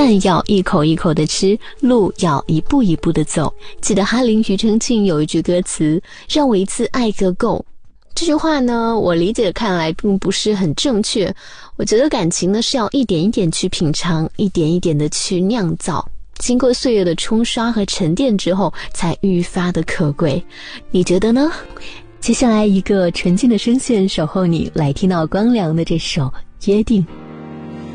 饭要一口一口的吃，路要一步一步的走。记得哈林庾澄庆有一句歌词，让我一次爱个够。这句话呢，我理解看来并不是很正确。我觉得感情呢是要一点一点去品尝，一点一点的去酿造，经过岁月的冲刷和沉淀之后，才愈发的可贵。你觉得呢？接下来一个纯净的声线守候你，来听到光良的这首《约定》。